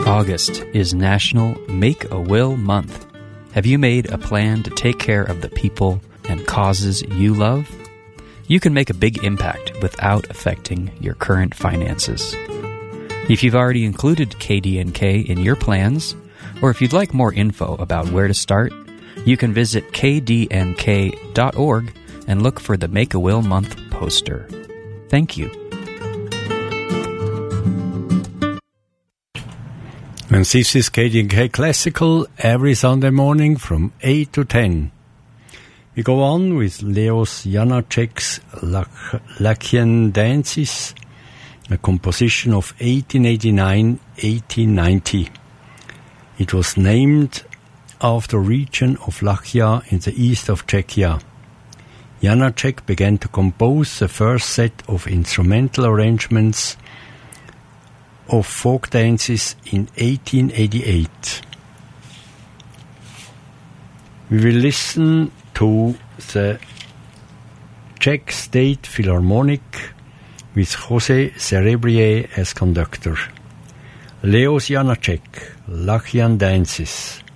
August is National Make a Will Month. Have you made a plan to take care of the people and causes you love? You can make a big impact without affecting your current finances. If you've already included KDNK in your plans, or if you'd like more info about where to start, you can visit kdnk.org and look for the Make a Will Month poster. Thank you. And this is KDNK Classical every Sunday morning from 8 to 10. We go on with Leos Janáček's Lachian Dances, a composition of 1889-1890. It was named after the region of Lachia in the east of Czechia. Janáček began to compose the first set of instrumental arrangements of folk dances in 1888. We will listen to the Czech State Philharmonic with José Cerebrier as conductor. Leos Janáček, Lachian Dances.